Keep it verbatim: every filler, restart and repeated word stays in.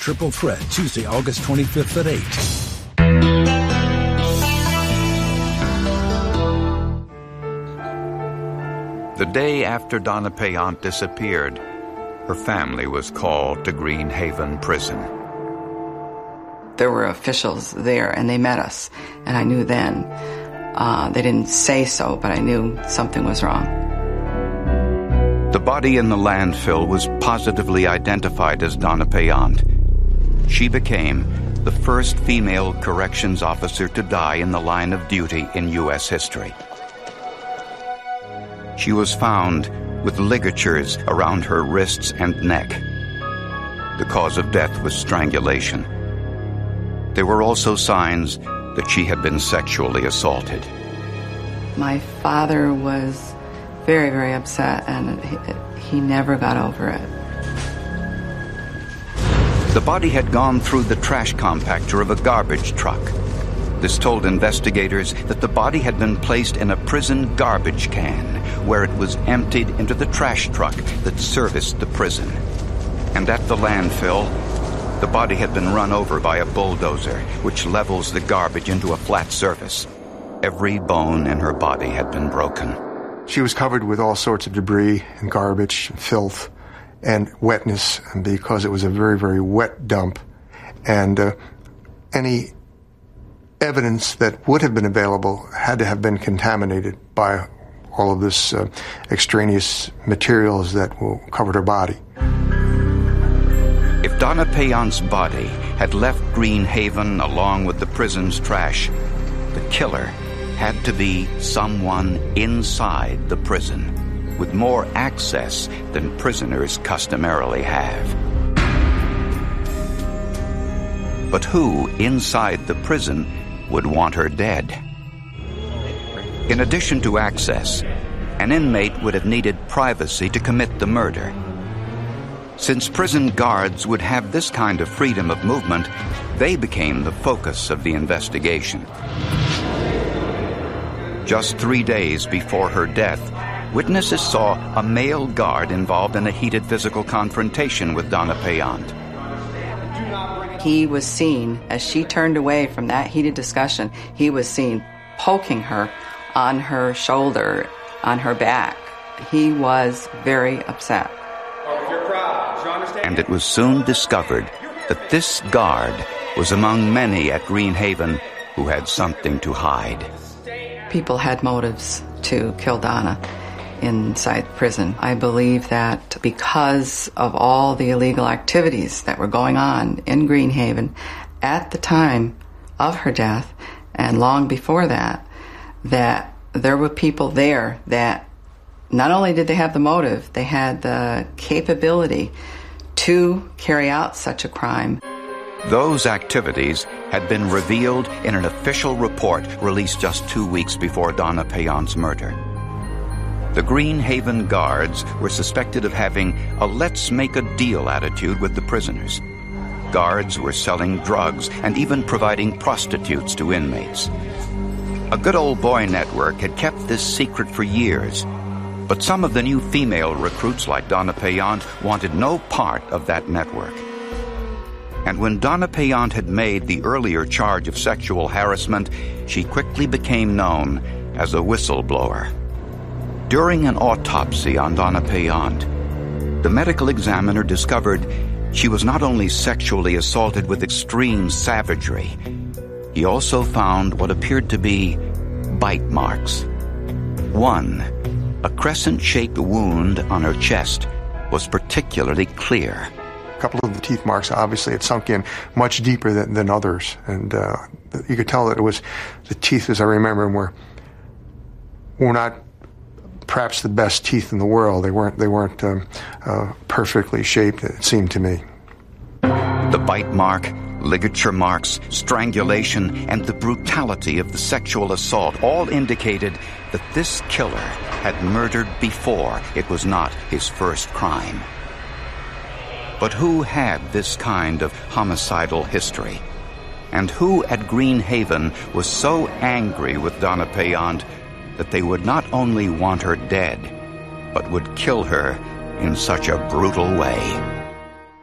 Triple Threat, Tuesday, August twenty-fifth at eight. The day after Donna Payant disappeared, her family was called to Green Haven Prison. There were officials there, and they met us, and I knew then. Uh, they didn't say so, but I knew something was wrong. The body in the landfill was positively identified as Donna Payant. She became the first female corrections officer to die in the line of duty in U S history. She was found with ligatures around her wrists and neck. The cause of death was strangulation. There were also signs that she had been sexually assaulted. My father was very, very upset, and he, he never got over it. The body had gone through the trash compactor of a garbage truck. This told investigators that the body had been placed in a prison garbage can, where it was emptied into the trash truck that serviced the prison. And at the landfill, the body had been run over by a bulldozer, which levels the garbage into a flat surface. Every bone in her body had been broken. She was covered with all sorts of debris and garbage and filth and wetness, and because it was a very, very wet dump. And uh, any evidence that would have been available had to have been contaminated by all of this uh, extraneous materials that covered her body. If Donna Payant's body had left Green Haven along with the prison's trash, the killer had to be someone inside the prison, with more access than prisoners customarily have. But who inside the prison would want her dead? In addition to access, an inmate would have needed privacy to commit the murder. Since prison guards would have this kind of freedom of movement, they became the focus of the investigation. Just three days before her death, witnesses saw a male guard involved in a heated physical confrontation with Donna Payant. He was seen, as she turned away from that heated discussion, he was seen poking her on her shoulder, on her back. He was very upset. And it was soon discovered that this guard was among many at Green Haven who had something to hide. People had motives to kill Donna inside prison. I believe that because of all the illegal activities that were going on in Green Haven at the time of her death and long before that, that there were people there that not only did they have the motive, they had the capability to carry out such a crime. Those activities had been revealed in an official report released just two weeks before Donna Payant's murder. The Green Haven guards were suspected of having a let's-make-a-deal attitude with the prisoners. Guards were selling drugs and even providing prostitutes to inmates. A good old boy network had kept this secret for years, but some of the new female recruits like Donna Payant wanted no part of that network. And when Donna Payant had made the earlier charge of sexual harassment, she quickly became known as a whistleblower. During an autopsy on Donna Payant, the medical examiner discovered she was not only sexually assaulted with extreme savagery, he also found what appeared to be bite marks. One, a crescent-shaped wound on her chest, was particularly clear. A couple of the teeth marks obviously had sunk in much deeper than, than others, and uh, you could tell that it was the teeth, as I remember them, were were not perhaps the best teeth in the world. They weren't they weren't um, uh, perfectly shaped, it seemed to me. The bite mark, ligature marks, strangulation, and the brutality of the sexual assault all indicated that this killer had murdered before. It was not his first crime. But who had this kind of homicidal history? And who at Green Haven was so angry with Donna Payant that they would not only want her dead, but would kill her in such a brutal way?